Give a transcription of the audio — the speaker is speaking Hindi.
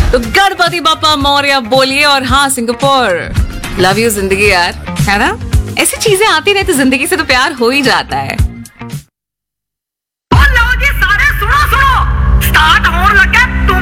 तो गणपति बापा मौर्य बोलिए। और हाँ सिंगापुर, लव यू जिंदगी यार, है ना? ऐसी चीजें आती रहती जिंदगी से तो प्यार हो ही जाता है।